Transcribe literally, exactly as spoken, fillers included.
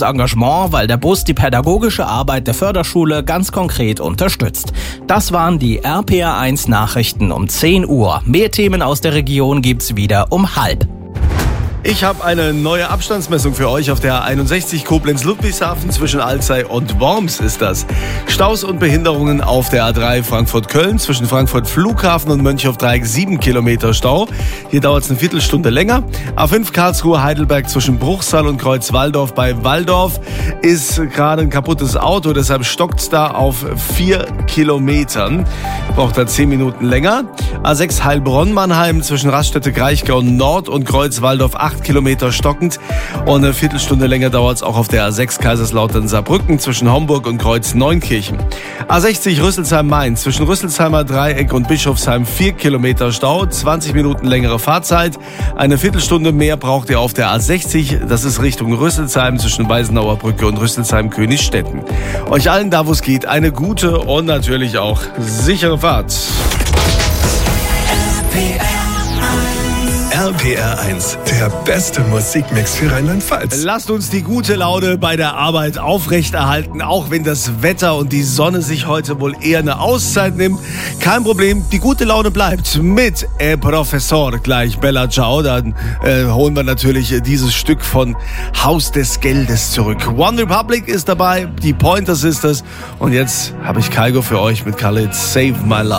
Engagement, weil der Bus die pädagogische Arbeit der Förderschule ganz konkret unterstützt. Das waren die R P R eins Nachrichten um zehn Uhr. Mehr Themen aus der Region gibt's wieder um halb. Ich habe eine neue Abstandsmessung für euch auf der A einundsechzig Koblenz-Ludwigshafen zwischen Alzey und Worms ist das. Staus und Behinderungen auf der A drei Frankfurt-Köln zwischen Frankfurt Flughafen und Mönchhofdreieck sieben Kilometer Stau. Hier dauert es eine Viertelstunde länger. A fünf Karlsruhe-Heidelberg zwischen Bruchsal und Kreuzwaldorf bei Walldorf ist gerade ein kaputtes Auto, deshalb stockt es da auf vier Kilometern. Braucht da zehn Minuten länger. A sechs Heilbronn-Mannheim zwischen Raststätte-Kraichgau Nord und Kreuzwaldorf acht Kilometer stockend und eine Viertelstunde länger dauert es auch auf der A sechs Kaiserslautern-Saarbrücken zwischen Homburg und Kreuz-Neunkirchen. A sechzig Rüsselsheim-Main zwischen Rüsselsheimer Dreieck und Bischofsheim vier Kilometer Stau, zwanzig Minuten längere Fahrzeit. Eine Viertelstunde mehr braucht ihr auf der A sechzig, das ist Richtung Rüsselsheim zwischen Weißenauer Brücke und Rüsselsheim-Königstetten. Euch allen da, wo es geht, eine gute und natürlich auch sichere Fahrt. R P R eins, der beste Musikmix für Rheinland-Pfalz. Lasst uns die gute Laune bei der Arbeit aufrechterhalten, auch wenn das Wetter und die Sonne sich heute wohl eher eine Auszeit nimmt. Kein Problem, die gute Laune bleibt mit El Professor gleich Bella Ciao. Dann äh, holen wir natürlich dieses Stück von Haus des Geldes zurück. One Republic ist dabei, die Pointer Sisters und jetzt habe ich Kygo für euch mit Khalid Save My Love.